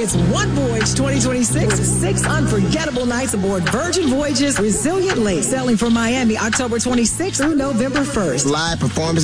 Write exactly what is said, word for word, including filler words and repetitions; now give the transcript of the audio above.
It's One Voyage twenty twenty-six with six unforgettable nights aboard Virgin Voyages Resilient Lake, sailing from Miami October twenty-sixth through November first. Live performance